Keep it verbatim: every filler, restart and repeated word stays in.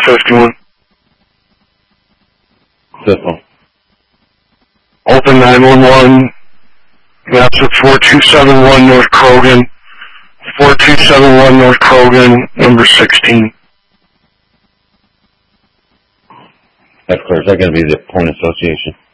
fifty-one. Fifth one. Open nine one one. That's at four two seven one North Krogan. four two seven one North Krogan, number sixteen. That's clear. Is that going to be the point association?